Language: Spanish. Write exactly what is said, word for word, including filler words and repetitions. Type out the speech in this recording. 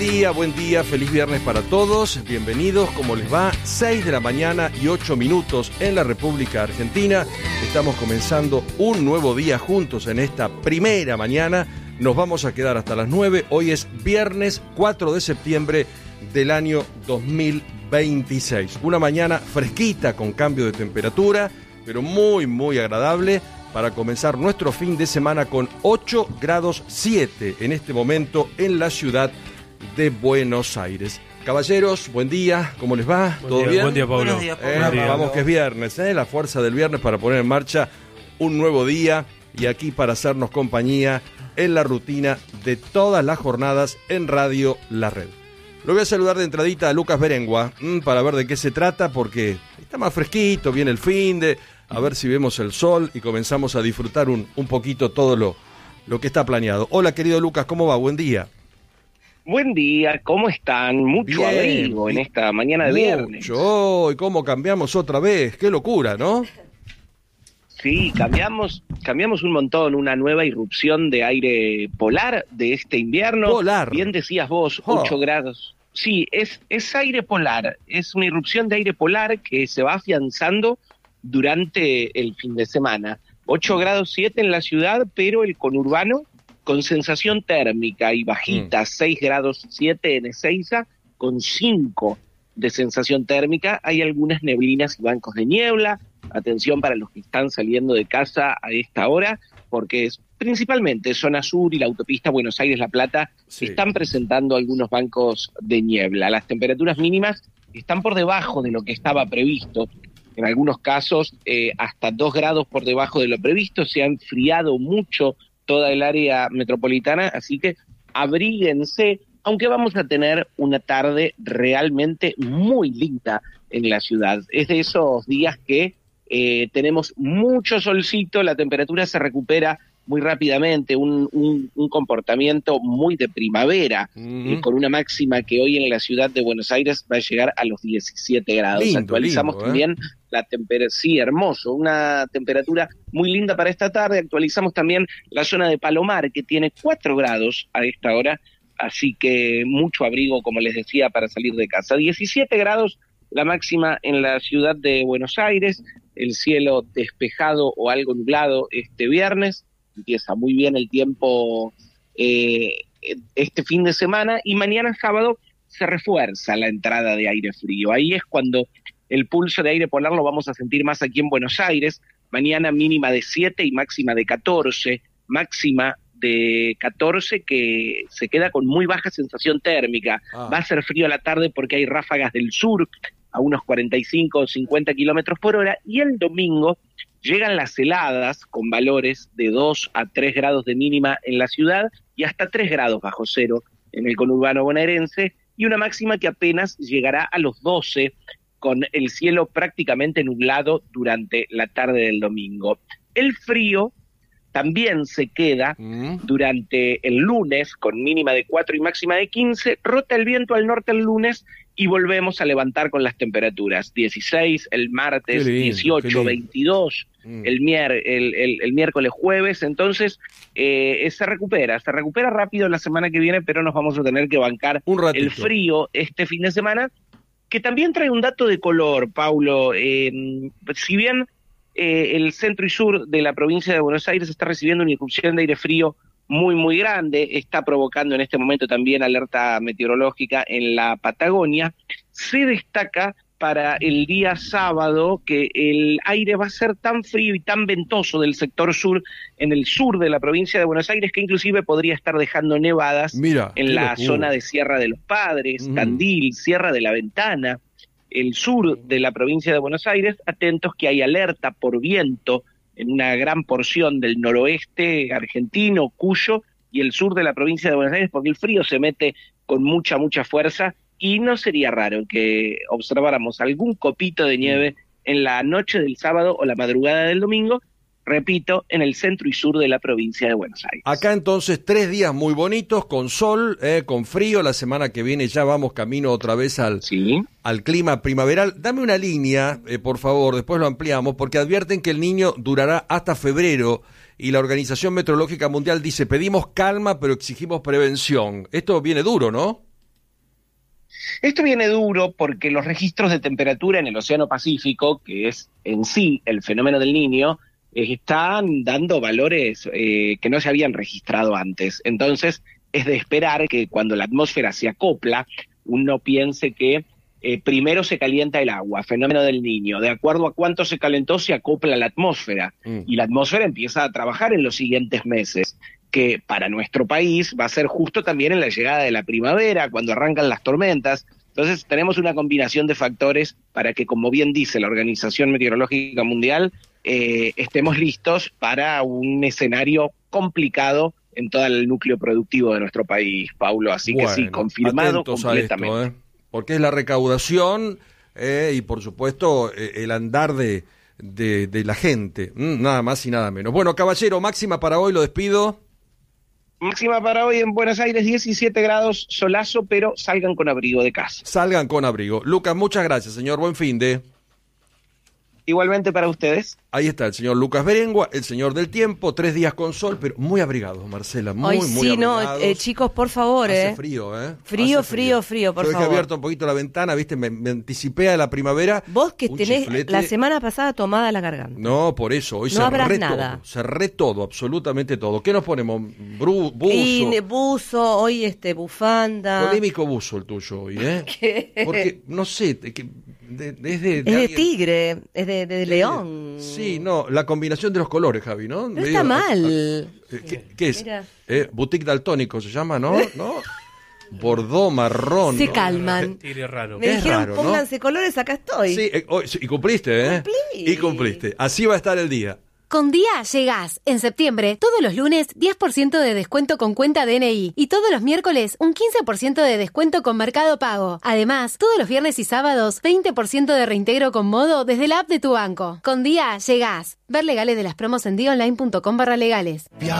Buen día, buen día, feliz viernes para todos, bienvenidos, ¿cómo les va? seis de la mañana y ocho minutos en la República Argentina. Estamos comenzando un nuevo día juntos en esta primera mañana. Nos vamos a quedar hasta las nueve. Hoy es viernes cuatro de septiembre del año dos mil veintiséis. Una mañana fresquita con cambio de temperatura, pero muy, muy agradable para comenzar nuestro fin de semana con ocho grados siete en este momento en la ciudad de Buenos Aires. Caballeros, buen día, ¿cómo les va? Buen ¿Todo día, bien? Buen día, Pablo. Eh, Buen día. Vamos que es viernes, ¿eh? La fuerza del viernes para poner en marcha un nuevo día y aquí para hacernos compañía en la rutina de todas las jornadas en Radio La Red. Lo voy a saludar de entradita a Lucas Berengua mmm, para ver de qué se trata, porque está más fresquito, viene el fin de, a ver si vemos el sol y comenzamos a disfrutar un, un poquito todo lo, lo que está planeado. Hola, querido Lucas, ¿cómo va? Buen día. Buen día, ¿cómo están? Mucho Bien, abrigo en esta mañana de viernes. Mucho, y cómo cambiamos otra vez, qué locura, ¿no? Sí, cambiamos, cambiamos un montón, una nueva irrupción de aire polar de este invierno. Polar. Bien decías vos, Oh. ocho grados. Sí, es, es aire polar, es una irrupción de aire polar que se va afianzando durante el fin de semana. ocho grados siete en la ciudad, pero el conurbano con sensación térmica y bajita, mm. seis grados siete en Ezeiza, con cinco de sensación térmica. Hay algunas neblinas y bancos de niebla. Atención para los que están saliendo de casa a esta hora, porque es principalmente zona sur y la autopista Buenos Aires-La Plata sí. están presentando algunos bancos de niebla. Las temperaturas mínimas están por debajo de lo que estaba previsto. En algunos casos, eh, hasta dos grados por debajo de lo previsto. Se ha enfriado mucho toda el área metropolitana, así que abríguense, aunque vamos a tener una tarde realmente muy linda en la ciudad. Es de esos días que eh, tenemos mucho solcito, la temperatura se recupera muy rápidamente, un, un, un comportamiento muy de primavera, uh-huh. eh, con una máxima que hoy en la ciudad de Buenos Aires va a llegar a los diecisiete grados. Lindo, Actualizamos lindo, ¿eh? también la temperatura, sí, hermoso, una temperatura muy linda para esta tarde. Actualizamos también la zona de Palomar, que tiene cuatro grados a esta hora, así que mucho abrigo, como les decía, para salir de casa. diecisiete grados la máxima en la ciudad de Buenos Aires, el cielo despejado o algo nublado este viernes. Empieza muy bien el tiempo eh, este fin de semana, y mañana sábado se refuerza la entrada de aire frío. Ahí es cuando el pulso de aire polar lo vamos a sentir más aquí en Buenos Aires. Mañana mínima de siete y máxima de catorce, máxima de catorce que se queda con muy baja sensación térmica. Ah. Va a ser frío a la tarde porque hay ráfagas del sur a unos cuarenta y cinco o cincuenta kilómetros por hora, y el domingo llegan las heladas con valores de dos a tres grados de mínima en la ciudad y hasta tres grados bajo cero en el conurbano bonaerense, y una máxima que apenas llegará a los doce, con el cielo prácticamente nublado durante la tarde del domingo. El frío también se queda mm. durante el lunes, con mínima de cuatro y máxima de quince, rota el viento al norte el lunes y volvemos a levantar con las temperaturas. dieciséis el martes, lindo, dieciocho, veintidós mm. el, mier, el, el, el miércoles, jueves. Entonces eh, se recupera, se recupera rápido la semana que viene, pero nos vamos a tener que bancar el frío este fin de semana, que también trae un dato de color, Paulo. Eh, si bien eh, el centro y sur de la provincia de Buenos Aires está recibiendo una irrupción de aire frío muy, muy grande, está provocando en este momento también alerta meteorológica en la Patagonia, se destaca para el día sábado que el aire va a ser tan frío y tan ventoso del sector sur, en el sur de la provincia de Buenos Aires, que inclusive podría estar dejando nevadas Mira, en la locura. Zona de Sierra de los Padres, mm. Tandil, Sierra de la Ventana, el sur de la provincia de Buenos Aires. Atentos que hay alerta por viento en una gran porción del noroeste argentino, Cuyo, y el sur de la provincia de Buenos Aires, porque el frío se mete con mucha, mucha fuerza, y no sería raro que observáramos algún copito de nieve en la noche del sábado o la madrugada del domingo, repito, en el centro y sur de la provincia de Buenos Aires. Acá entonces tres días muy bonitos, con sol, eh, con frío. La semana que viene ya vamos camino otra vez al, ¿Sí? al clima primaveral. Dame una línea, eh, por favor, después lo ampliamos, porque advierten que el Niño durará hasta febrero, y la Organización Meteorológica Mundial dice: pedimos calma pero exigimos prevención. Esto viene duro, ¿no? Esto viene duro porque los registros de temperatura en el Océano Pacífico, que es en sí el fenómeno del Niño, eh, están dando valores eh, que no se habían registrado antes. Entonces, es de esperar que cuando la atmósfera se acopla, uno piense que eh, primero se calienta el agua, fenómeno del Niño. De acuerdo a cuánto se calentó, se acopla la atmósfera. Mm. Y la atmósfera empieza a trabajar en los siguientes meses, que para nuestro país va a ser justo también en la llegada de la primavera, cuando arrancan las tormentas. Entonces tenemos una combinación de factores para que, como bien dice la Organización Meteorológica Mundial, eh, estemos listos para un escenario complicado en todo el núcleo productivo de nuestro país, Paulo. Así bueno, que sí, confirmado completamente. A esto, ¿eh? Porque es la recaudación eh, y, por supuesto, eh, el andar de, de, de la gente, mm, nada más y nada menos. Bueno, caballero, máxima para hoy, lo despido. Máxima para hoy en Buenos Aires, diecisiete grados, solazo, pero salgan con abrigo de casa. Salgan con abrigo. Lucas, muchas gracias, señor. Buen fin de... Igualmente para ustedes. Ahí está el señor Lucas Berengua, el señor del tiempo, tres días con sol, pero muy abrigados, Marcela, muy, Hoy muy sí, abrigados. no, eh, chicos, por favor, Hace eh. frío, ¿eh? Frío, Hace frío, frío, por Yo favor. dejé abierto un poquito la ventana, viste, me, me anticipé a la primavera. Vos que tenés chiflete. La semana pasada tomada la garganta. No, por eso, hoy no cerré nada. todo, cerré todo, absolutamente todo. ¿Qué nos ponemos? Bru, buzo. Y buzo, hoy este, bufanda. Polémico buzo el tuyo hoy, ¿eh? ¿Qué? Porque, no sé, que... De, de, es de, es de, de tigre, es de, de, de león. Sí, no, la combinación de los colores, Javi, ¿no? No está mal. A, a, ¿qué, ¿Qué es? Eh, boutique daltónico se llama, ¿no? ¿No? Bordó, marrón. Se ¿no? calman. Tigre raro. Me es dijeron, raro, pónganse ¿no? colores, acá estoy. Sí, eh, oh, sí, y cumpliste, ¿eh? Cumplí. Y cumpliste. Así va a estar el día. Con Día llegás. En septiembre, todos los lunes, diez por ciento de descuento con cuenta D N I. Y todos los miércoles, un quince por ciento de descuento con Mercado Pago. Además, todos los viernes y sábados, veinte por ciento de reintegro con Modo desde la app de tu banco. Con Día llegás. Ver legales de las promos en día online punto com barra legales.